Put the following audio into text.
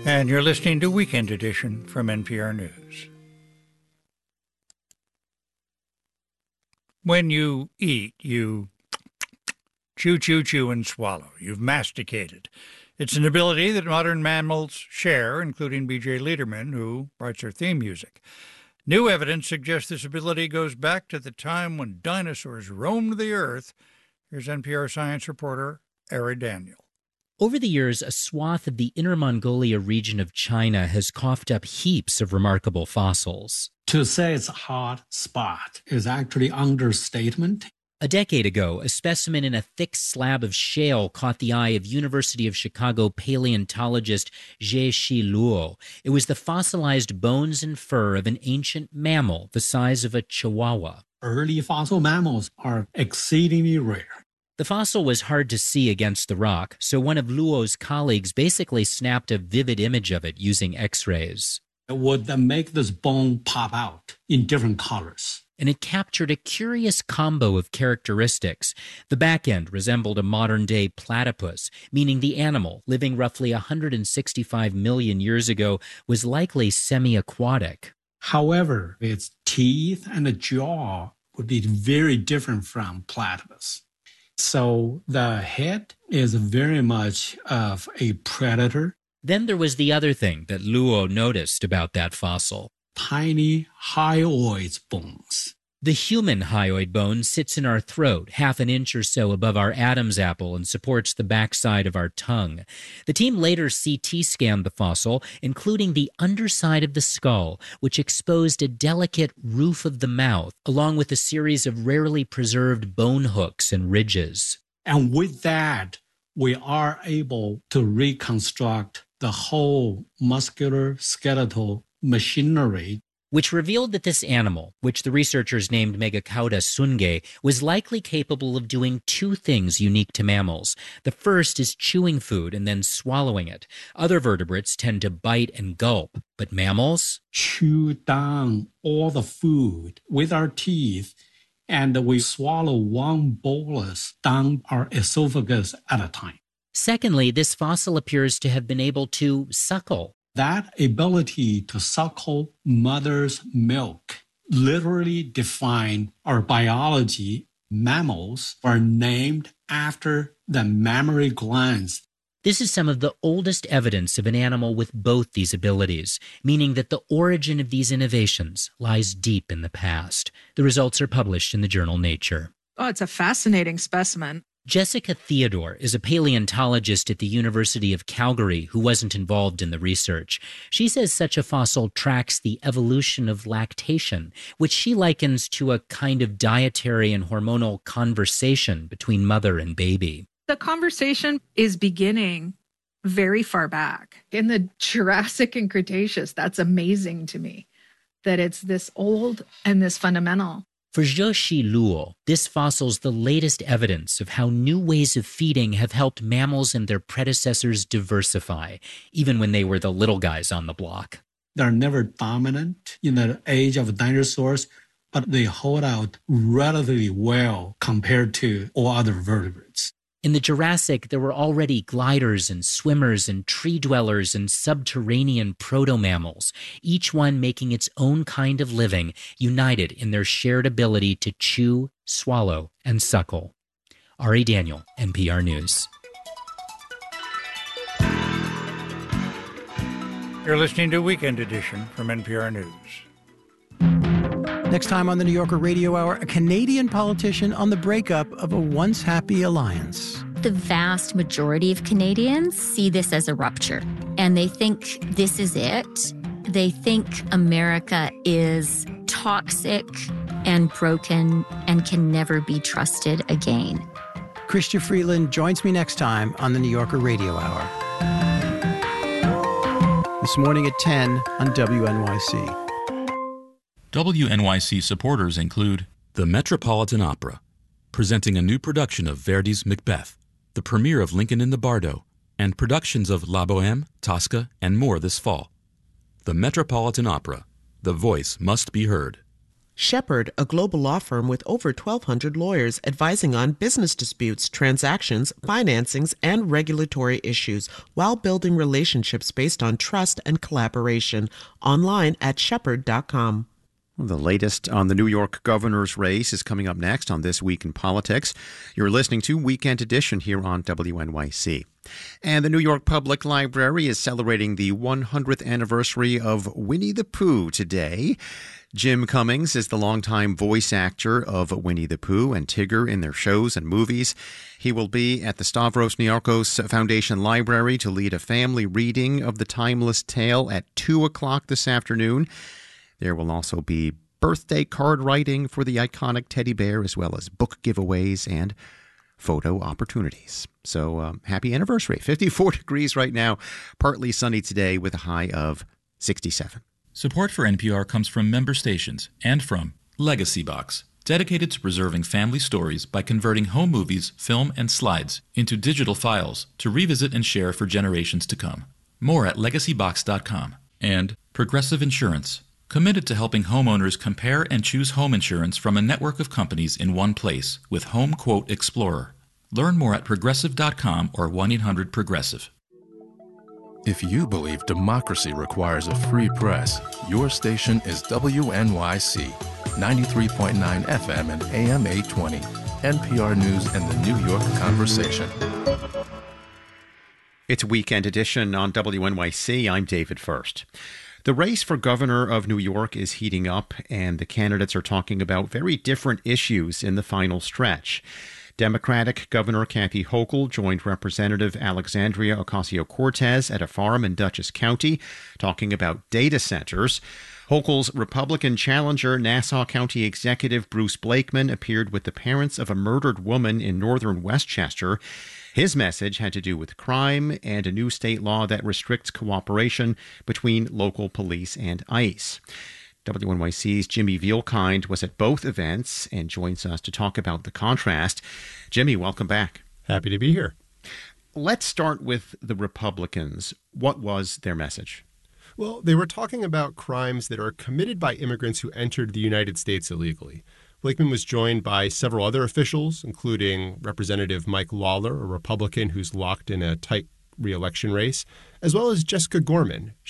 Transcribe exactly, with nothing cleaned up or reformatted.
And you're listening to Weekend Edition from N P R News. When you eat, you chew, chew, chew, and swallow. You've masticated. It's an ability that modern mammals share, including B J Liederman, who writes our theme music. New evidence suggests this ability goes back to the time when dinosaurs roamed the earth. Here's N P R science reporter Ari Daniel. Over the years, a swath of the Inner Mongolia region of China has coughed up heaps of remarkable fossils. To say it's a hot spot is actually understatement. A decade ago, a specimen in a thick slab of shale caught the eye of University of Chicago paleontologist Zhexi Luo. It was the fossilized bones and fur of an ancient mammal the size of a chihuahua. Early fossil mammals are exceedingly rare. The fossil was hard to see against the rock, so one of Luo's colleagues basically snapped a vivid image of it using X-rays. It would make this bone pop out in different colors. And it captured a curious combo of characteristics. The back end resembled a modern-day platypus, meaning the animal, living roughly one hundred sixty-five million years ago, was likely semi-aquatic. However, its teeth and the jaw would be very different from platypus. So the head is very much of a predator. Then there was the other thing that Luo noticed about that fossil. Tiny hyoid bones. The human hyoid bone sits in our throat, half an inch or so above our Adam's apple, and supports the backside of our tongue. The team later C T scanned the fossil, including the underside of the skull, which exposed a delicate roof of the mouth, along with a series of rarely preserved bone hooks and ridges. And with that, we are able to reconstruct the whole muscular skeletal machinery, which revealed that this animal, which the researchers named Megacauda sungae, was likely capable of doing two things unique to mammals. The first is chewing food and then swallowing it. Other vertebrates tend to bite and gulp, but mammals chew down all the food with our teeth, and we swallow one bolus down our esophagus at a time. Secondly, this fossil appears to have been able to suckle. That ability to suckle mother's milk literally defined our biology. Mammals are named after the mammary glands. This is some of the oldest evidence of an animal with both these abilities, meaning that the origin of these innovations lies deep in the past. The results are published in the journal Nature. Oh, it's a fascinating specimen. Jessica Theodore is a paleontologist at the University of Calgary who wasn't involved in the research. She says such a fossil tracks the evolution of lactation, which she likens to a kind of dietary and hormonal conversation between mother and baby. The conversation is beginning very far back in the Jurassic and Cretaceous. That's amazing to me, that it's this old and this fundamental. For Zhexi Luo, this fossil's the latest evidence of how new ways of feeding have helped mammals and their predecessors diversify, even when they were the little guys on the block. They're never dominant in the age of dinosaurs, but they hold out relatively well compared to all other vertebrates. In the Jurassic, there were already gliders and swimmers and tree dwellers and subterranean proto-mammals, each one making its own kind of living, united in their shared ability to chew, swallow, and suckle. Ari Daniel, N P R News. You're listening to Weekend Edition from N P R News. Next time on the New Yorker Radio Hour, a Canadian politician on the breakup of a once happy alliance. The vast majority of Canadians see this as a rupture, and they think this is it. They think America is toxic and broken and can never be trusted again. Chrystia Freeland joins me next time on the New Yorker Radio Hour. This morning at ten on W N Y C. W N Y C supporters include the Metropolitan Opera, presenting a new production of Verdi's Macbeth, the premiere of Lincoln in the Bardo, and productions of La Bohème, Tosca, and more this fall. The Metropolitan Opera, the voice must be heard. Shepherd, a global law firm with over twelve hundred lawyers advising on business disputes, transactions, financings, and regulatory issues while building relationships based on trust and collaboration. Online at shepherd dot com. The latest on the New York governor's race is coming up next on This Week in Politics. You're listening to Weekend Edition here on W N Y C. And the New York Public Library is celebrating the one hundredth anniversary of Winnie the Pooh today. Jim Cummings is the longtime voice actor of Winnie the Pooh and Tigger in their shows and movies. He will be at the Stavros Niarchos Foundation Library to lead a family reading of the timeless tale at two o'clock this afternoon. There will also be birthday card writing for the iconic teddy bear, as well as book giveaways and photo opportunities. So um, happy anniversary. fifty-four degrees right now, partly sunny today with a high of sixty-seven. Support for N P R comes from member stations and from Legacy Box, dedicated to preserving family stories by converting home movies, film, and slides into digital files to revisit and share for generations to come. More at legacy box dot com. And Progressive Insurance, committed to helping homeowners compare and choose home insurance from a network of companies in one place with Home Quote Explorer. Learn more at progressive dot com or one eight hundred progressive. If you believe democracy requires a free press, your station is W N Y C, ninety-three point nine F M and A M eight twenty, N P R News and the New York Conversation. It's Weekend Edition on W N Y C. I'm David First. The race for governor of New York is heating up, and the candidates are talking about very different issues in the final stretch. Democratic Governor Kathy Hochul joined Representative Alexandria Ocasio-Cortez at a farm in Dutchess County, talking about data centers. Hochul's Republican challenger, Nassau County Executive Bruce Blakeman, appeared with the parents of a murdered woman in northern Westchester. His message had to do with crime and a new state law that restricts cooperation between local police and ICE. W N Y C's Jimmy Vielkind was at both events and joins us to talk about the contrast. Jimmy, welcome back. Happy to be here. Let's start with the Republicans. What was their message? Well, they were talking about crimes that are committed by immigrants who entered the United States illegally. Blakeman was joined by several other officials, including Representative Mike Lawler, a Republican who's locked in a tight re-election race, as well as Jessica Gorman.